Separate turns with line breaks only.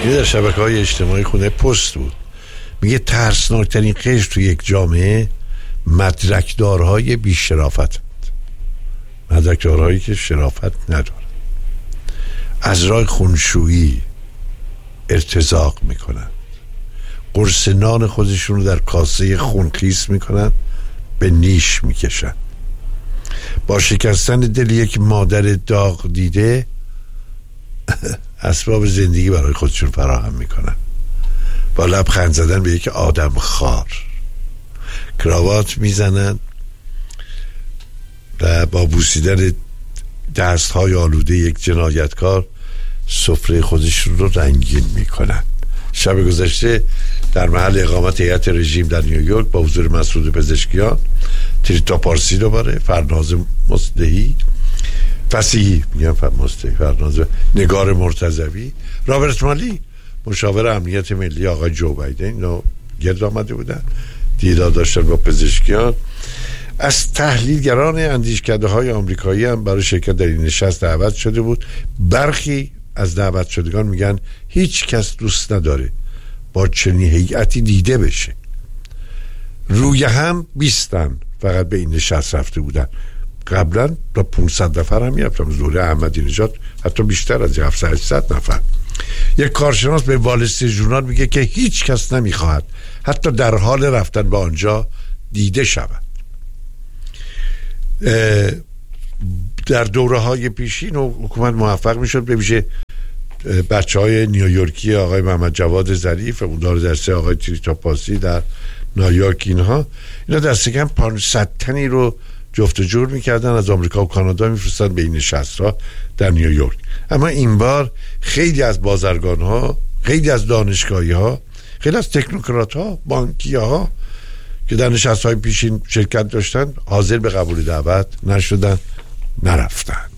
این در شبکه‌های اجتماعی خونه پست بود، میگه ترسناکترین قشر تو یک جامعه مدرکدارهای بی شرافت، مدرکدارهایی که شرافت ندارن، از راه خونشویی ارتزاق میکنن، قرص نان خودشون رو در کاسه خونخیس میکنن، به نیش میکشن، با شکستن دل یک مادر داغ دیده اسباب زندگی برای خودشون فراهم میکنن، با لبخند زدن به یک آدم خار کراوات میزنن و با بوسیدن دستهای آلوده یک جنایتکار سفره خودشون رو رنگین میکنن. شب گذشته در محل اقامت هیئت رژیم در نیویورک با حضور مسعود پزشکیان، تریتا پارسی دوباره، فرناز مصلحی، فصیحی میگم مصلحی، فرناز، نگار مرتضوی، رابرت مالی مشاور امنیت ملی آقای جو بایدن، اینا گرد آمده بودن، دیدار داشتن با پزشکیان. از تحلیلگران اندیشکده های آمریکایی هم برای شرکت در این نشست دعوت شده بود. برخی از دعوت شدگان میگن هیچ کس دوست نداره با چنین هیئتی دیده بشه. روی هم 20 فقط به این نشست رفته بودن، قبلا تا 500 نفر هم میرفتم. دوره احمدی نژاد حتی بیشتر از 700 نفر. یک کارشناس به وال استریت ژورنال میگه که هیچ کس نمیخواهد حتی در حال رفتن به آنجا دیده شود. در دوره های پیشین حکومت موفق میشد به ویژه بچه های نیویورکی آقای محمد جواد ظریف و اون دسته آقای تریتا پارسی در نیویورک، اینا دسته کم 500 تنی رو جفت و جور میکردن، از آمریکا و کانادا میفرستن به این نشست ها در نیویورک. اما این بار خیلی از بازرگان ها، خیلی از دانشگاهی ها، خیلی از تکنوکرات ها، بانکی ها که در نشست های پیشین شرکت داشتن حاضر به قبول دعوت نشدن، نرفتن.